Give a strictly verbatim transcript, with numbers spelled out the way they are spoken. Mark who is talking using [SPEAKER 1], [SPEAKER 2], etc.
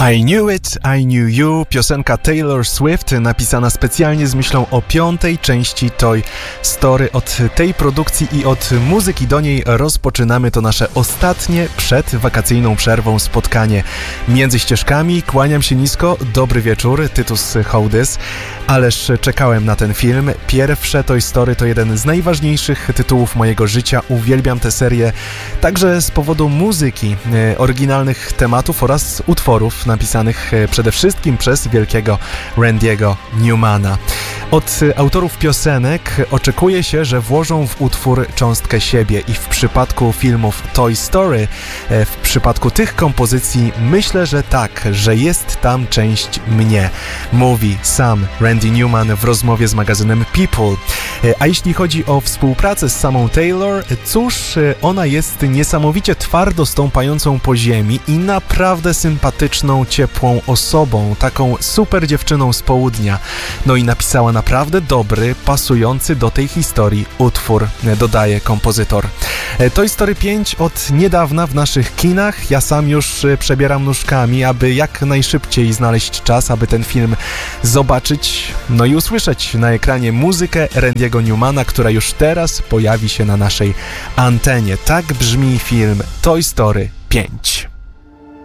[SPEAKER 1] I Knew It, I Knew You, piosenka Taylor Swift napisana specjalnie z myślą o piątej części Toy Story. Od tej produkcji i od muzyki do niej rozpoczynamy to nasze ostatnie przed wakacyjną przerwą spotkanie między ścieżkami. Kłaniam się nisko, dobry wieczór, Tytus Hołdys. Ależ czekałem na ten film. Pierwsze Toy Story to jeden z najważniejszych tytułów mojego życia. Uwielbiam tę serię także z powodu muzyki, oryginalnych tematów oraz utworów napisanych przede wszystkim przez wielkiego Randy'ego Newmana. Od autorów piosenek oczekuje się, że włożą w utwór cząstkę siebie i w przypadku filmów Toy Story, w przypadku tych kompozycji myślę, że tak, że jest tam część mnie, mówi sam Randy Newman w rozmowie z magazynem People. A jeśli chodzi o współpracę z samą Taylor, cóż, ona jest niesamowicie twardo stąpającą po ziemi i naprawdę sympatyczną, ciepłą osobą, taką super dziewczyną z południa. No i napisała naprawdę dobry, pasujący do tej historii utwór, dodaje kompozytor. Toy Story pięć od niedawna w naszych kinach. Ja sam już przebieram nóżkami, aby jak najszybciej znaleźć czas, aby ten film zobaczyć, no i usłyszeć na ekranie muzykę Randy'ego Newmana, która już teraz pojawi się na naszej antenie. Tak brzmi film Toy Story pięć.